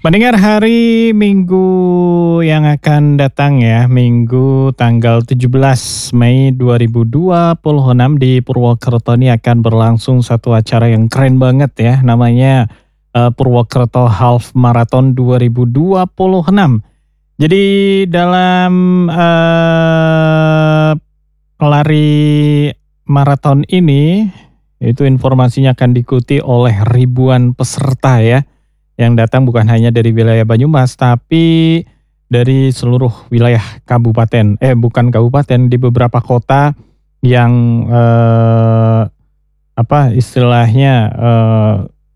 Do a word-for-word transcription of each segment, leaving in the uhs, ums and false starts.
Mendengar hari Minggu yang akan datang ya, Minggu tanggal tujuh belas Mei dua ribu dua puluh enam di Purwokerto ini akan berlangsung satu acara yang keren banget ya, namanya eh, Purwokerto Half Marathon dua ribu dua puluh enam. Jadi dalam eh, pelari maraton ini, itu informasinya akan diikuti oleh ribuan peserta ya, yang datang bukan hanya dari wilayah Banyumas, tapi dari seluruh wilayah kabupaten. Eh, bukan kabupaten, di beberapa kota yang eh, apa istilahnya eh,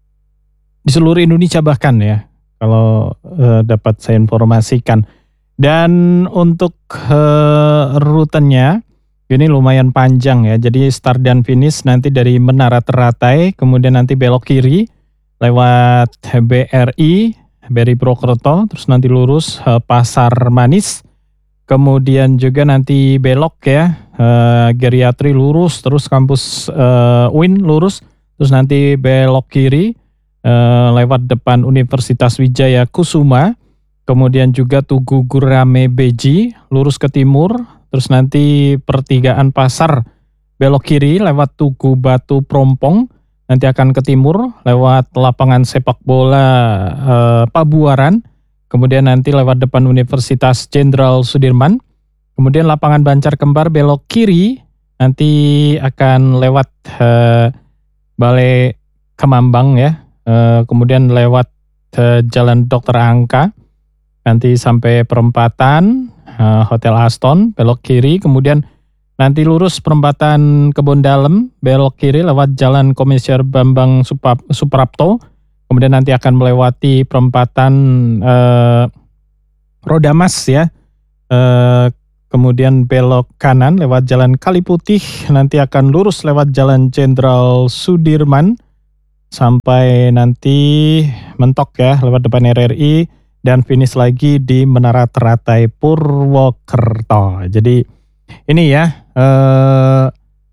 di seluruh Indonesia bahkan ya, kalau eh, dapat saya informasikan. Dan untuk eh, rutenya ini lumayan panjang ya. Jadi start dan finish nanti dari Menara Teratai, kemudian nanti belok kiri lewat B R I, B R I Purwokerto, terus nanti lurus eh, Pasar Manis, kemudian juga nanti belok ya, eh, Geriatri lurus, terus kampus eh, U I N lurus, terus nanti belok kiri eh, lewat depan Universitas Wijaya Kusuma, kemudian juga Tugu Gurame Beji, lurus ke timur, terus nanti pertigaan pasar belok kiri lewat Tugu Batu Prompong, nanti akan ke timur lewat lapangan sepak bola eh, Pabuaran, kemudian nanti lewat depan Universitas Jenderal Sudirman, kemudian lapangan Bancar Kembar belok kiri, nanti akan lewat eh, Balai Kemambang ya, eh, kemudian lewat eh, Jalan Dokter Angka, nanti sampai perempatan uh, Hotel Aston, belok kiri, kemudian nanti lurus perempatan Kebon Dalem, belok kiri lewat Jalan Komisioner Bambang Supap, Suprapto, kemudian nanti akan melewati perempatan uh, Rodamas ya, uh, kemudian belok kanan lewat Jalan Kaliputih, nanti akan lurus lewat Jalan Jenderal Sudirman, sampai nanti mentok ya lewat depan R R I, dan finish lagi di Menara Teratai Purwokerto. Jadi ini ya eh,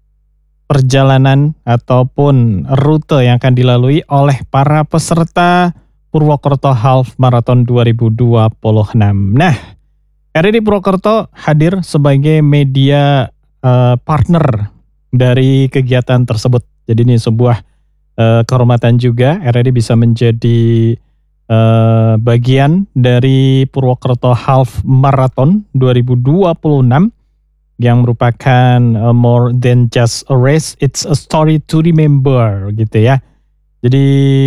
perjalanan ataupun rute yang akan dilalui oleh para peserta Purwokerto Half Marathon dua ribu dua puluh enam. Nah, R R I Purwokerto hadir sebagai media eh, partner dari kegiatan tersebut. Jadi ini sebuah eh, kehormatan juga R R I bisa menjadi Uh, bagian dari Purwokerto Half Marathon dua ribu dua puluh enam yang merupakan uh, more than just a race, it's a story to remember gitu ya. Jadi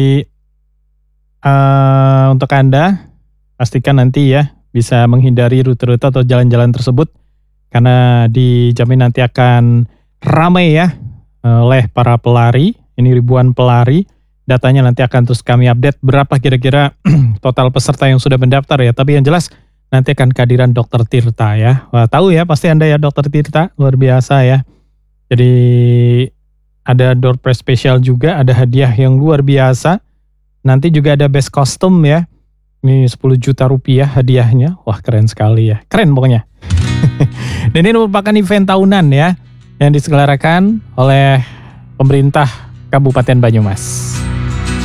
uh, untuk Anda pastikan nanti ya bisa menghindari rute-rute atau jalan-jalan tersebut, karena dijamin nanti akan ramai ya oleh para pelari. Ini ribuan pelari. Datanya nanti akan terus kami update berapa kira-kira total peserta yang sudah mendaftar ya. Tapi yang jelas nanti akan kehadiran Dokter Tirta ya. Wah, tahu ya pasti Anda ya Dokter Tirta, luar biasa ya. Jadi ada door prize spesial juga, ada hadiah yang luar biasa. Nanti juga ada best costume ya. Ini sepuluh juta rupiah hadiahnya. Wah, keren sekali ya. Keren pokoknya. Dan ini merupakan event tahunan ya yang diselenggarakan oleh pemerintah Kabupaten Banyumas.